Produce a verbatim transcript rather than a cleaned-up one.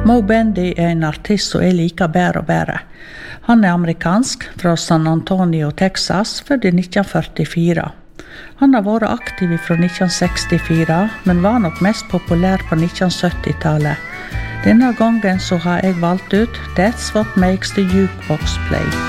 Moe Bendy er en artist som jeg liker bedre og bedre. Han er amerikansk, fra San Antonio, Texas, født i nitten førtifire. Han har vært aktiv fra nitten sekstifire, men var nok mest populær på nitten sytti-tallet. Denne gangen så har jeg valgt ut That's What Makes the Jukebox Play.